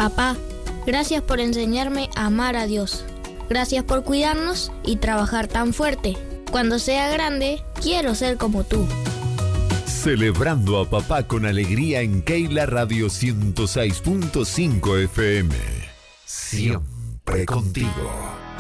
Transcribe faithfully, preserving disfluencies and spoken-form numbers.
Papá, gracias por enseñarme a amar a Dios. Gracias por cuidarnos y trabajar tan fuerte. Cuando sea grande, quiero ser como tú. Celebrando a papá con alegría en Keila Radio ciento seis punto cinco F M. Siempre contigo.